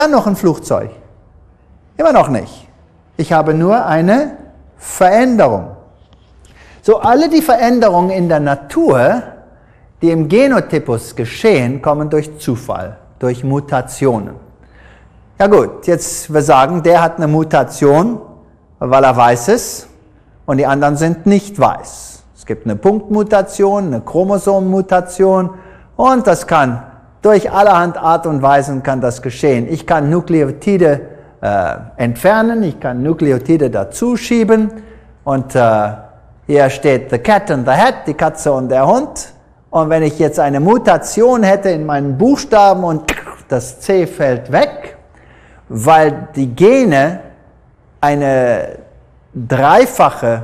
noch ein Flugzeug? Immer noch nicht. Ich habe nur eine Veränderung. So, alle die Veränderungen in der Natur, die im Genotypus geschehen, kommen durch Zufall, durch Mutationen. Ja gut, jetzt wir sagen, der hat eine Mutation, weil er weiß ist, und die anderen sind nicht weiß. Es gibt eine Punktmutation, eine Chromosommutation, und das kann durch allerhand Art und Weisen kann das geschehen. Ich kann Nukleotide entfernen, ich kann Nukleotide dazuschieben, und hier steht the cat and the hat, die Katze und der Hund. Und wenn ich jetzt eine Mutation hätte in meinen Buchstaben und das C fällt weg, weil die Gene eine dreifache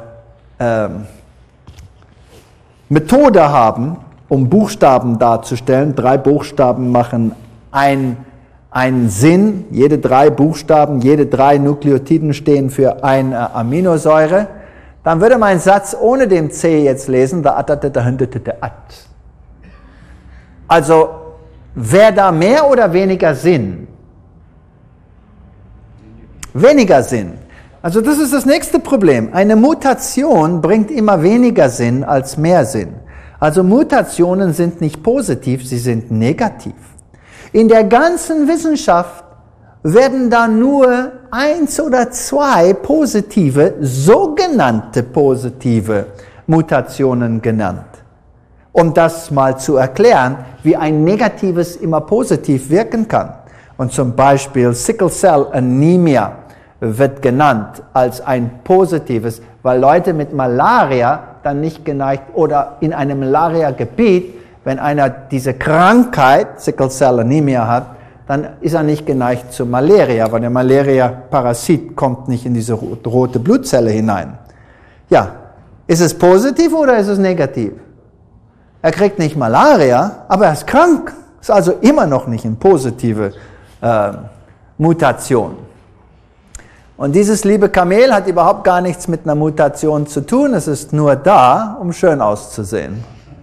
Methode haben, um Buchstaben darzustellen. 3 Buchstaben machen einen Sinn. Jede 3 Buchstaben, jede 3 Nukleotiden stehen für eine Aminosäure. Dann würde mein Satz ohne dem C jetzt lesen, also, wäre da mehr oder weniger Sinn? Weniger Sinn. Also das ist das nächste Problem. Eine Mutation bringt immer weniger Sinn als mehr Sinn. Also Mutationen sind nicht positiv, sie sind negativ. In der ganzen Wissenschaft werden da nur 1 oder 2 positive, sogenannte positive Mutationen genannt. Um das mal zu erklären, wie ein negatives immer positiv wirken kann. Und zum Beispiel Sickle Cell Anemia wird genannt als ein positives, weil Leute mit Malaria dann nicht geneigt, oder in einem Malaria-Gebiet, wenn einer diese Krankheit, Sickle Cell Anemia hat, dann ist er nicht geneigt zu Malaria, weil der Malaria-Parasit kommt nicht in diese rote Blutzelle hinein. Ja, ist es positiv oder ist es negativ? Er kriegt nicht Malaria, aber er ist krank. Ist also immer noch nicht eine positive Mutation. Und dieses liebe Kamel hat überhaupt gar nichts mit einer Mutation zu tun. Es ist nur da, um schön auszusehen.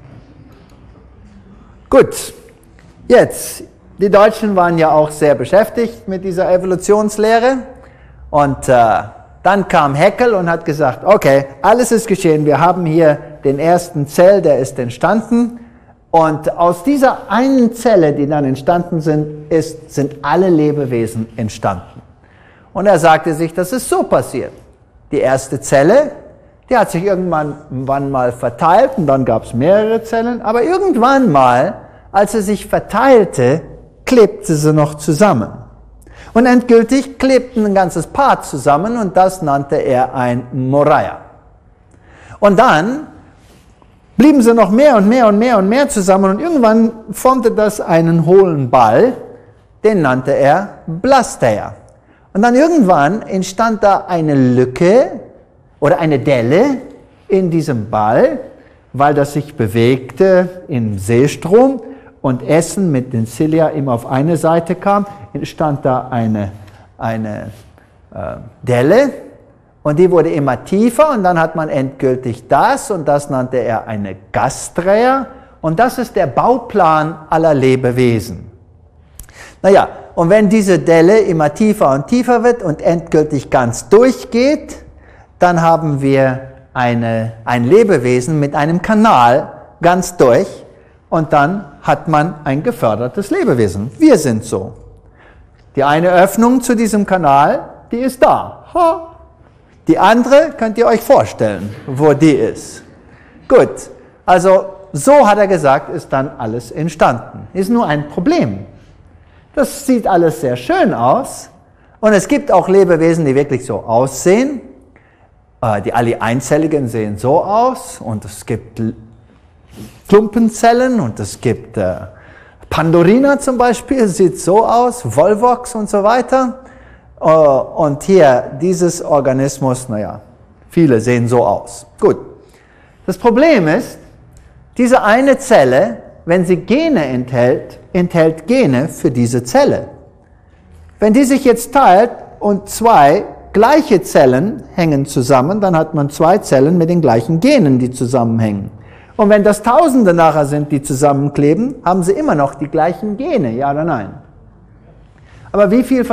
Gut, jetzt, die Deutschen waren ja auch sehr beschäftigt mit dieser Evolutionslehre. Und dann kam Haeckel und hat gesagt, okay, alles ist geschehen. Wir haben hier den ersten Zell, der ist entstanden. Und aus dieser einen Zelle, die dann entstanden sind alle Lebewesen entstanden. Und er sagte sich, das ist so passiert. Die erste Zelle, die hat sich irgendwann mal verteilt und dann gab es mehrere Zellen. Aber irgendwann mal, als sie sich verteilte, klebte sie noch zusammen. Und endgültig klebten ein ganzes Paar zusammen und das nannte er ein Moraia. Und dann blieben sie noch mehr und mehr und mehr und mehr zusammen und irgendwann formte das einen hohlen Ball, den nannte er Blasteia. Und dann irgendwann entstand da eine Lücke oder eine Delle in diesem Ball, weil das sich bewegte im Seestrom und Essen mit den Cilia immer auf eine Seite kam, entstand da eine Delle und die wurde immer tiefer und dann hat man endgültig das und das nannte er eine Gasträa und das ist der Bauplan aller Lebewesen. Naja, und wenn diese Delle immer tiefer und tiefer wird und endgültig ganz durchgeht, dann haben wir ein Lebewesen mit einem Kanal ganz durch und dann hat man ein gefördertes Lebewesen. Wir sind so. Die eine Öffnung zu diesem Kanal, die ist da. Die andere könnt ihr euch vorstellen, wo die ist. Gut, also so hat er gesagt, ist dann alles entstanden. Ist nur ein Problem. Das sieht alles sehr schön aus und es gibt auch Lebewesen, die wirklich so aussehen. Die alle einzelligen sehen so aus und es gibt Klumpenzellen und es gibt Pandorina zum Beispiel, sieht so aus, Volvox und so weiter. Und hier dieses Organismus, naja, viele sehen so aus. Gut, das Problem ist, diese eine Zelle, wenn sie Gene enthält Gene für diese Zelle. Wenn die sich jetzt teilt und 2 gleiche Zellen hängen zusammen, dann hat man 2 Zellen mit den gleichen Genen, die zusammenhängen. Und wenn das Tausende nachher sind, die zusammenkleben, haben sie immer noch die gleichen Gene, ja oder nein? Aber wie viel